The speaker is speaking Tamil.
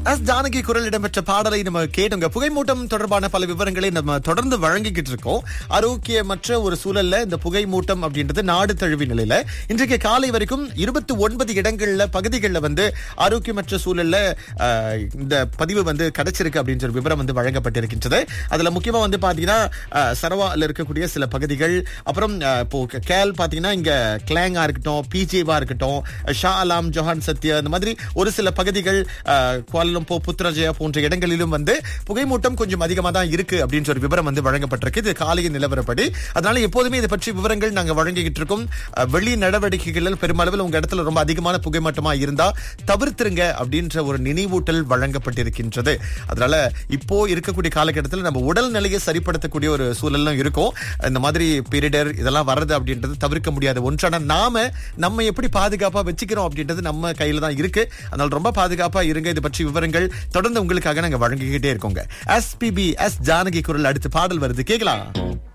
ஜானகி குரல் இடம்பெற்ற பாடலை நம்ம கேட்டோங்க. புகைமூட்டம் தொடர்பான பல விவரங்களை நம்ம தொடர்ந்து வழங்கிக்கிட்டு இருக்கோம். ஆரோக்கியமற்ற ஒரு சூழல்ல இந்த புகைமூட்டம் அப்படின்றது நாடு தழுவிய நிலையில இன்றைக்கு காலை வரைக்கும் 29 இடங்கள்ல பகுதிகளில் வந்து ஆரோக்கியமற்ற சூழல்ல இந்த பதிவு வந்து கிடைச்சிருக்கு அப்படின்ற ஒரு விவரம் வந்து வழங்கப்பட்டிருக்கின்றது. அதுல முக்கியமா வந்து பாத்தீங்கன்னா சரவால இருக்கக்கூடிய சில பகுதிகள், அப்புறம் இப்போ கேல் பாத்தீங்கன்னா இங்க கிளாங்கா இருக்கட்டும், பிஜேவா இருக்கட்டும், ஷா அலாம், ஜொஹான் சத்யா, இந்த மாதிரி ஒரு சில பகுதிகள், குவாலலம்பூர், புத்ராஜயா போன்ற இடங்களிலும் வந்து புகைமூட்டம் கொஞ்சம் அதிகமா தான் இருக்கு அப்படின்ற ஒரு விவரம் வந்து வழங்கப்பட்டிருக்கு. இது காலையின் நிலவரப்படி. அதனால எப்போதுமே இதை பற்றி விவரங்கள் நாங்க வழங்கிக்கிட்டு இருக்கோம். வெளி நடவடிக்கைகளில் பெருமளவில் உங்க இடத்துல ரொம்ப அதிகமான புகைமூட்டமா இருந்தா தவிர்த்துருங்க அப்படின்ற ஒரு நினைவூட்டல் வழங்கப்பட்டிருக்கின்றது. அதனால இப்போ இருக்கக்கூடிய காலகட்டத்தில் நம்ம உடல் நிலையை சரிப்படுத்தக்கூடிய ஒரு சூழலும் இருக்கும். இந்த மாதிரி பீரியடர் இதெல்லாம் வர்றது அப்படின்றது தவிர்க்க முடியாத ஒன்றான நம்ம எப்படி பாதுகாப்பா வச்சுக்கிறோம் அப்படின்றது நம்ம கையில தான் இருக்கு. அதனால ரொம்ப பாதுகாப்பா இருங்க. இது பற்றி விவரங்கள் தொடர்ந்து உங்களுக்காக நாங்க வழங்கிக்கிட்டே இருக்கோங்க. SPB ஜானகி குரல் அடுத்த பாடல் வருது, கேட்கலாம்.